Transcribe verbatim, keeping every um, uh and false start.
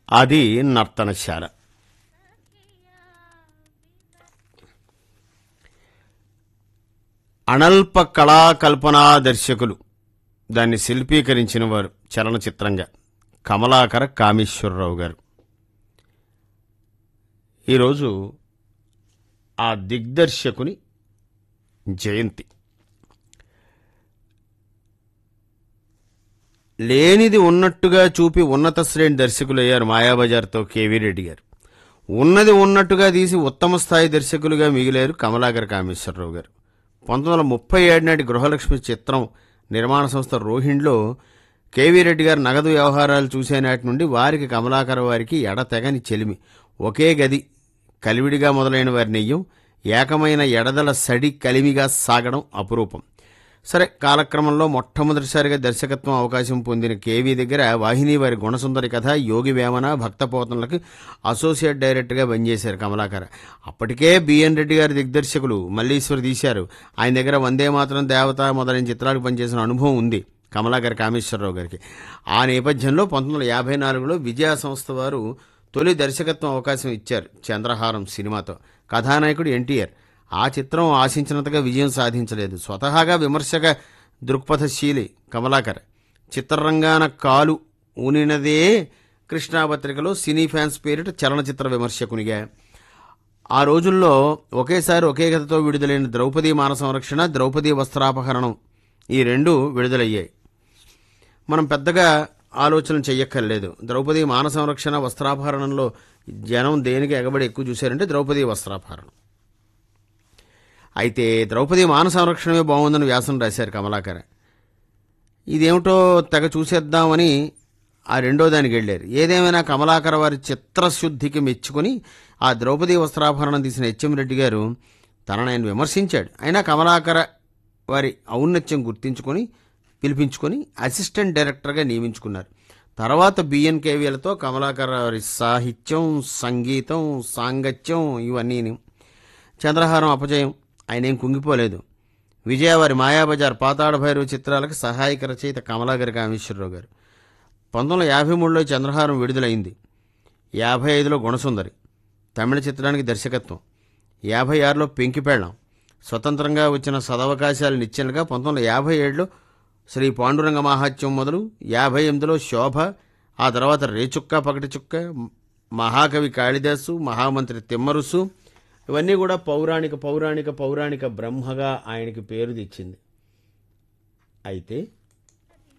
అది నర్తనశాల. అనల్ప కళాకల్పనా దర్శకులు దాన్ని శిల్పీకరించిన వారు చలనచిత్రంగా కమలాకర కామేశ్వరరావు గారు. ఈరోజు ఆ దిగ్దర్శకుని జయంతి. లేనిది ఉన్నట్టుగా చూపి ఉన్నత శ్రేణి దర్శకులయ్యారు మాయాబజార్తో కేవీ రెడ్డి గారు. ఉన్నది ఉన్నట్టుగా తీసి ఉత్తమ స్థాయి దర్శకులుగా మిగిలారు కమలాకర కామేశ్వరరావు గారు. పంతొమ్మిది వందల ముప్పై ఏడు నాటి గృహలక్ష్మి చిత్రం నిర్మాణ సంస్థ రోహిణ్లో కేవీ రెడ్డి గారు నగదు వ్యవహారాలు చూసే నాటి నుండి వారికి కమలాకర వారికి ఎడతెగని చెలిమి. ఒకే గది కలివిడిగా మొదలైన వారి నెయ్యం ఏకమైన ఎడదల సడి కలిమిగా సాగడం అపురూపం. సరే, కాలక్రమంలో మొట్టమొదటిసారిగా దర్శకత్వం అవకాశం పొందిన కేవీ దగ్గర వాహిని వారి గుణసుందరి కథ, యోగి వేమన, భక్తపోతనలకు అసోసియేట్ డైరెక్టర్గా పనిచేశారు కమలాకర. అప్పటికే బిఎన్ రెడ్డి గారి దిగ్దర్శకులు మల్లీశ్వరి తీశారు. ఆయన దగ్గర వందే మాతరం, దేవత మొదలైన చిత్రాలకు పనిచేసిన అనుభవం ఉంది కమలాకర కామేశ్వరరావు గారికి. ఆ నేపథ్యంలో పంతొమ్మిది వందల యాభై నాలుగులో విజయ సంస్థ వారు తొలి దర్శకత్వం అవకాశం ఇచ్చారు చంద్రహారం సినిమాతో. కథానాయకుడు ఎన్టీఆర్. ఆ చిత్రం ఆశించినంతగా విజయం సాధించలేదు. స్వతహాగా విమర్శక దృక్పథశీలి కమలాకర్ చిత్రరంగాన కాలు ఊనినదే కృష్ణాపత్రికలో సినీ ఫ్యాన్స్ పేరిట చలనచిత్ర విమర్శకునిగా. ఆ రోజుల్లో ఒకేసారి ఒకే కథతో విడుదలైన ద్రౌపదీ మాన సంరక్షణ, ద్రౌపదీ వస్త్రాపహరణం ఈ రెండు విడుదలయ్యాయి. మనం పెద్దగా ఆలోచన చెయ్యక్కర్లేదు. ద్రౌపదీ మాన సంరక్షణ, వస్త్రాపహరణంలో జనం దేనికి ఎగబడి ఎక్కువ చూశారంటే ద్రౌపదీ వస్త్రాపహరణం. అయితే ద్రౌపదీ మాన సంరక్షణమే బాగుందని వ్యాసం రాశారు కమలాకర. ఇదేమిటో తెగ చూసేద్దామని ఆ రెండో దానికి వెళ్ళారు. ఏదేమైనా కమలాకర వారి చిత్రశుద్ధికి మెచ్చుకొని ఆ ద్రౌపదీ వస్త్రాభరణం తీసిన హెచ్ఎం రెడ్డి గారు తనను ఆయన విమర్శించాడు. అయినా కమలాకర వారి ఔన్నత్యం గుర్తించుకొని పిలిపించుకొని అసిస్టెంట్ డైరెక్టర్గా నియమించుకున్నారు. తర్వాత బిఎన్కేవీలతో కమలాకర వారి సాహిత్యం, సంగీతం, సాంగత్యం ఇవన్నీ. చంద్రహారం అపజయం. ఆయన ఏం కుంగిపోలేదు. విజయవారి మాయాబజార్, పాతాళ భైరవ చిత్రాలకు సహాయక రచయిత కమలాకర కామేశ్వరరావు గారు. పంతొమ్మిది వందల యాభై మూడులో చంద్రహారం విడుదలైంది. యాభై ఐదులో గుణసుందరి తమిళ చిత్రానికి దర్శకత్వం. యాభై ఆరులో పెంకిపెళ్ళం. స్వతంత్రంగా వచ్చిన సదవకాశాలు నిత్యంగా పంతొమ్మిది వందల యాభై ఏడులో శ్రీ పాండురంగ మహాత్యం మొదలు యాభై ఎనిమిదిలో శోభ, ఆ తర్వాత రేచుక్క పకటి చుక్క, మహాకవి కాళిదాసు, మహామంత్రి తిమ్మరుసు ఇవన్నీ కూడా పౌరాణిక పౌరాణిక పౌరాణిక బ్రహ్మగా ఆయనకి పేరు తెచ్చింది. అయితే